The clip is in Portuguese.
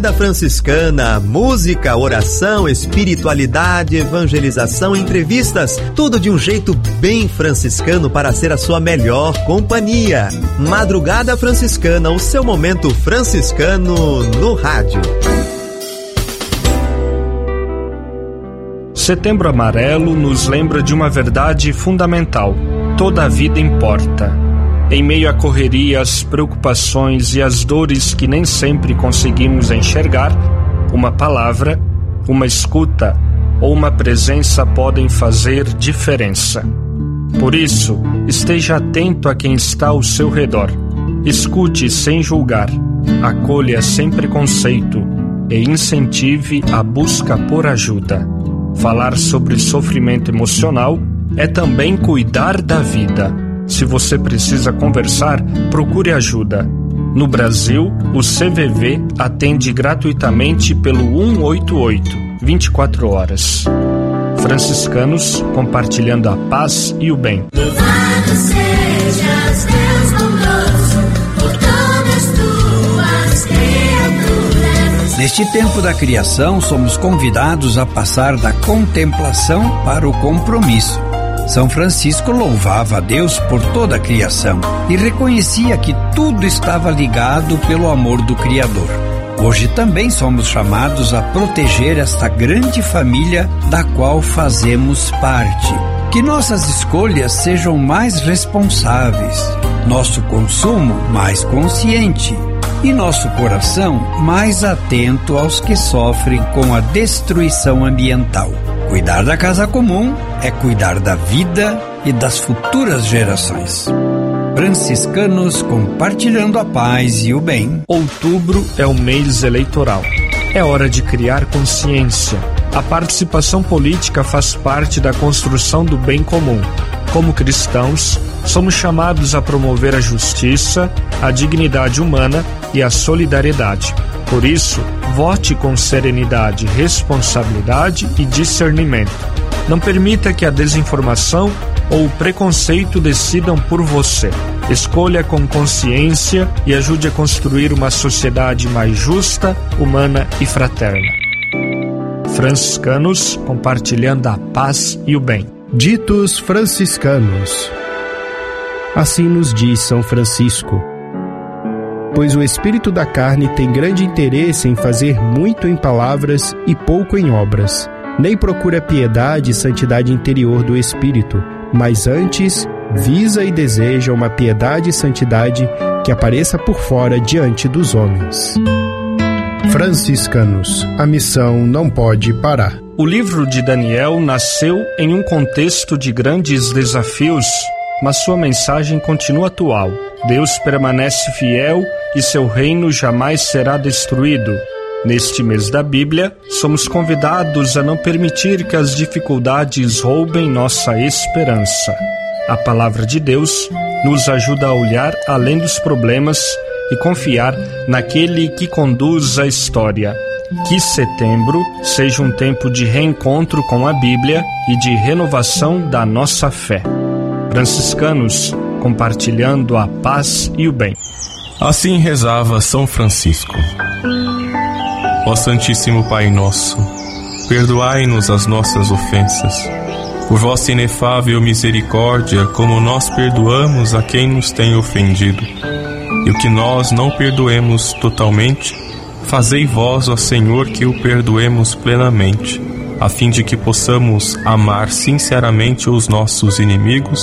Da franciscana, música, oração, espiritualidade, evangelização, entrevistas, tudo de um jeito bem franciscano para ser a sua melhor companhia. Madrugada Franciscana, o seu momento franciscano no rádio. Setembro Amarelo nos lembra de uma verdade fundamental: toda a vida importa. Em meio à correria, às preocupações e às dores que nem sempre conseguimos enxergar, uma palavra, uma escuta ou uma presença podem fazer diferença. Por isso, esteja atento a quem está ao seu redor. Escute sem julgar, acolha sem preconceito e incentive a busca por ajuda. Falar sobre sofrimento emocional é também cuidar da vida. Se você precisa conversar, procure ajuda. No Brasil, o CVV atende gratuitamente pelo 188, 24 horas. Franciscanos, compartilhando a paz e o bem. Louvado sejas, Deus bondoso, por todas tuas criaturas. Neste tempo da criação, somos convidados a passar da contemplação para o compromisso. São Francisco louvava a Deus por toda a criação e reconhecia que tudo estava ligado pelo amor do Criador. Hoje também somos chamados a proteger esta grande família da qual fazemos parte. Que nossas escolhas sejam mais responsáveis, nosso consumo mais consciente e nosso coração mais atento aos que sofrem com a destruição ambiental. Cuidar da casa comum é cuidar da vida e das futuras gerações. Franciscanos compartilhando a paz e o bem. Outubro é o mês eleitoral. É hora de criar consciência. A participação política faz parte da construção do bem comum. Como cristãos, somos chamados a promover a justiça, a dignidade humana e a solidariedade. Por isso, vote com serenidade, responsabilidade e discernimento. Não permita que a desinformação ou o preconceito decidam por você. Escolha com consciência e ajude a construir uma sociedade mais justa, humana e fraterna. Franciscanos, compartilhando a paz e o bem. Ditos franciscanos. Assim nos diz São Francisco: pois o espírito da carne tem grande interesse em fazer muito em palavras e pouco em obras. Nem procura a piedade e santidade interior do espírito, mas antes visa e deseja uma piedade e santidade que apareça por fora diante dos homens. Franciscanos, a missão não pode parar. O livro de Daniel nasceu em um contexto de grandes desafios, mas sua mensagem continua atual. Deus permanece fiel e seu reino jamais será destruído. Neste mês da Bíblia, somos convidados a não permitir que as dificuldades roubem nossa esperança. A palavra de Deus nos ajuda a olhar além dos problemas e confiar naquele que conduz a história. Que setembro seja um tempo de reencontro com a Bíblia e de renovação da nossa fé. Franciscanos, compartilhando a paz e o bem. Assim rezava São Francisco: ó Santíssimo Pai nosso, perdoai-nos as nossas ofensas, por vossa inefável misericórdia, como nós perdoamos a quem nos tem ofendido. E o que nós não perdoemos totalmente, fazei vós, ó Senhor, que o perdoemos plenamente, a fim de que possamos amar sinceramente os nossos inimigos